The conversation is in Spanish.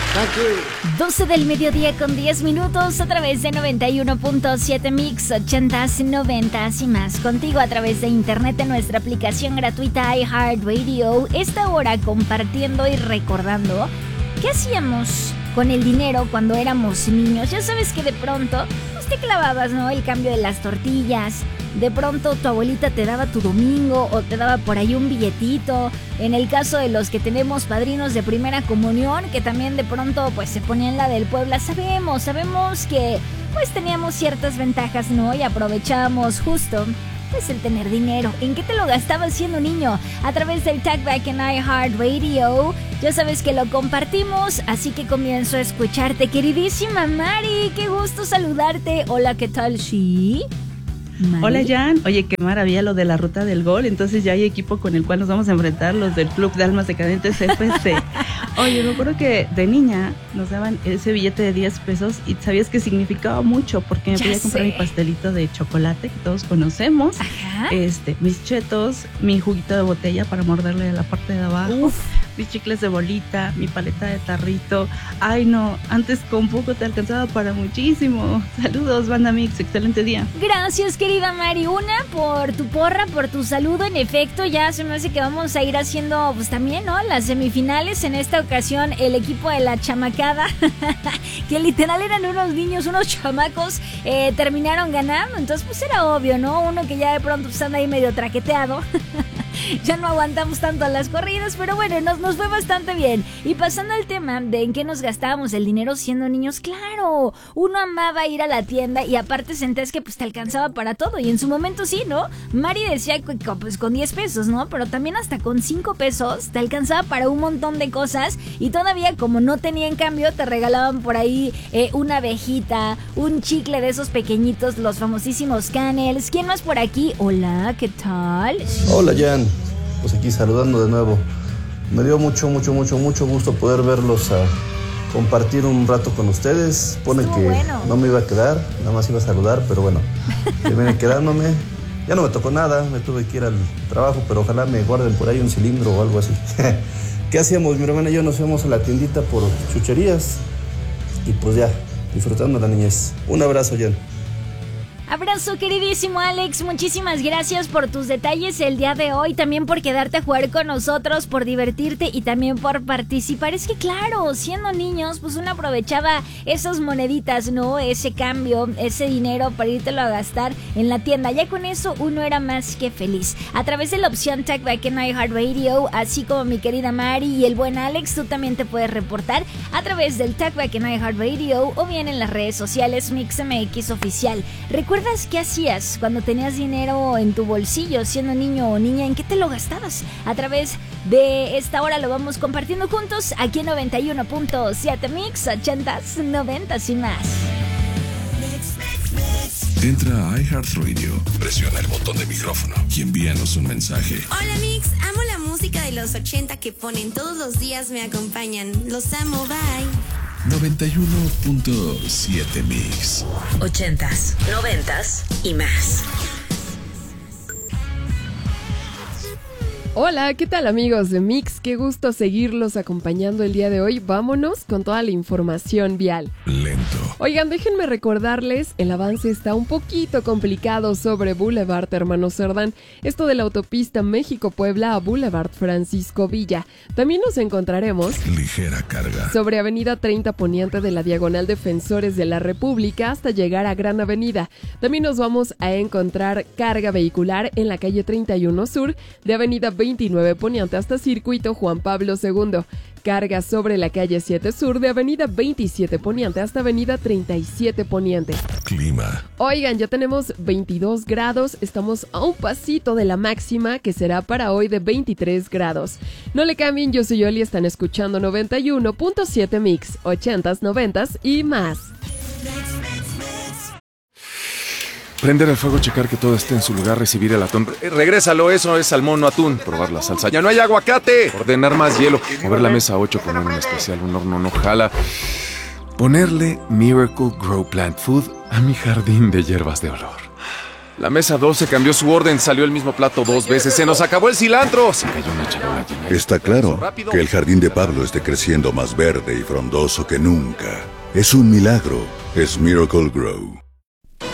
Thank you. 12 del mediodía con 10 minutos a través de 91.7 Mix, 80s, 90s y más. Contigo a través de internet en nuestra aplicación gratuita iHeartRadio. Esta hora compartiendo y recordando qué hacíamos con el dinero cuando éramos niños. Ya sabes que de pronto pues te clavabas, ¿no? El cambio de las tortillas. De pronto tu abuelita te daba tu domingo o te daba por ahí un billetito. En el caso de los que tenemos padrinos de primera comunión, que también de pronto pues se ponían la del Puebla, sabemos que pues teníamos ciertas ventajas, ¿no? Y aprovechábamos justo pues el tener dinero. ¿En qué te lo gastabas siendo niño? A través del Talkback en iHeartRadio. Ya sabes que lo compartimos, así que comienzo a escucharte. Queridísima Mari, qué gusto saludarte. Hola, ¿qué tal? ¿Sí? Mari. Hola Jan, oye qué maravilla lo de la ruta del gol, entonces ya hay equipo con el cual nos vamos a enfrentar, los del Club de Almas Decadentes FC. Oye, me acuerdo que de niña nos daban ese billete de 10 pesos y sabías que significaba mucho porque me podía comprar mi pastelito de chocolate que todos conocemos. Ajá. Mis chetos, mi juguito de botella para morderle a la parte de abajo. Uf. Mis chicles de bolita, mi paleta de tarrito. Ay no, antes con poco te alcanzaba para muchísimo. Saludos, Banda Mix, excelente día. Gracias, querida Mari. Una, por tu porra, por tu saludo. En efecto, ya se me hace que vamos a ir haciendo pues también, ¿no? Las semifinales. En esta ocasión, el equipo de la chamacada, que literal eran unos niños, unos chamacos, terminaron ganando. Entonces, pues era obvio, ¿no? Uno que ya de pronto pues, anda ahí medio traqueteado. Ya no aguantamos tanto las corridas, pero bueno, nos fue bastante bien. Y pasando al tema de en qué nos gastábamos el dinero siendo niños, claro, uno amaba ir a la tienda y aparte sentías que pues te alcanzaba para todo. Y en su momento sí, ¿no? Mari decía que pues con 10 pesos, ¿no? Pero también hasta con 5 pesos te alcanzaba para un montón de cosas. Y todavía como no tenían cambio, te regalaban por ahí una abejita, un chicle de esos pequeñitos, los famosísimos Canels. ¿Quién más por aquí? Hola, ¿qué tal? Hola Jan, pues aquí saludando de nuevo. Me dio mucho gusto poder verlos compartir un rato con ustedes. Pone que bueno. No me iba a quedar, nada más iba a saludar, pero bueno, terminé quedándome. Ya no me tocó nada, me tuve que ir al trabajo, pero ojalá me guarden por ahí un cilindro o algo así. ¿Qué hacíamos? Mi hermana y yo nos fuimos a la tiendita por chucherías y pues ya, disfrutando la niñez. Un abrazo, Jan. Abrazo, queridísimo Alex, muchísimas gracias por tus detalles el día de hoy, también por quedarte a jugar con nosotros, por divertirte y también por participar. Es que claro, siendo niños, pues uno aprovechaba esas moneditas, ¿no? Ese cambio, ese dinero para írtelo a gastar en la tienda. Ya con eso uno era más que feliz. A través de la opción Talkback en iHeartRadio, así como mi querida Mari y el buen Alex, tú también te puedes reportar a través del Talkback en iHeartRadio o bien en las redes sociales MixMX Oficial. ¿Recuerdas qué hacías cuando tenías dinero en tu bolsillo siendo niño o niña? ¿En qué te lo gastabas? A través de esta hora lo vamos compartiendo juntos aquí en 91.7 Mix, 80s, 90s y más. Entra a iHeartRadio, presiona el botón de micrófono y envíanos un mensaje. Hola Mix, amo la música de los 80 que ponen todos los días, me acompañan. Los amo, bye. 91.7 Mix. 80s, 90s y más. Hola, ¿qué tal amigos de Mix? Qué gusto seguirlos acompañando el día de hoy. Vámonos con toda la información vial. Lento. Oigan, déjenme recordarles, el avance está un poquito complicado sobre Boulevard Hermano Cerdán. Esto de la autopista México-Puebla a Boulevard Francisco Villa. También nos encontraremos ligera carga sobre Avenida 30 Poniente de la Diagonal Defensores de la República hasta llegar a Gran Avenida. También nos vamos a encontrar carga vehicular en la calle 31 Sur de Avenida 29 Poniente hasta Circuito Juan Pablo II. Carga sobre la calle 7 Sur de Avenida 27 Poniente hasta Avenida 37 Poniente. Clima. Oigan, ya tenemos 22 grados, estamos a un pasito de la máxima que será para hoy de 23 grados. No le cambien, yo soy Yoli, están escuchando 91.7 Mix, 80s, 90s y más. Prender el fuego, checar que todo esté en su lugar, recibir el atún. Regrésalo, eso es salmón, no atún. Probar la salsa. ¡Ya no hay aguacate! Ordenar más hielo. Mover la mesa 8, poner un especial, un horno no jala. Ponerle Miracle Grow Plant Food a mi jardín de hierbas de olor. La mesa 12 cambió su orden, salió el mismo plato 2 veces, se nos acabó el cilantro. Se cayó una charola llena. Está claro que el jardín de Pablo esté creciendo más verde y frondoso que nunca. Es un milagro. Es Miracle Grow.